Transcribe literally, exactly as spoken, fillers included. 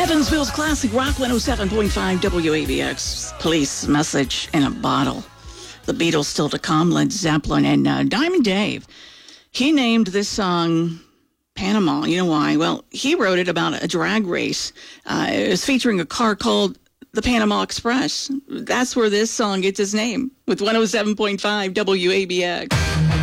Evansville's classic rock one oh seven point five W A B X. Police message in a bottle. The Beatles still to come, Led Zeppelin, and uh, Diamond Dave. He named this song Panama. You know why? Well, he wrote it about a drag race. Uh, it was featuring a car called the Panama Express. That's where this song gets its name, with one oh seven point five W A B X.